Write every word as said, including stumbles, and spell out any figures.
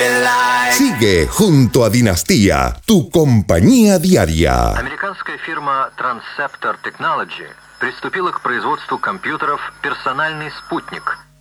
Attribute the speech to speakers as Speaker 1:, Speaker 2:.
Speaker 1: Sigue junto a Dinastía, tu compañía diaria.
Speaker 2: Американская фирма Transceptor Technology приступила к производству компьютеров «Персональный спутник».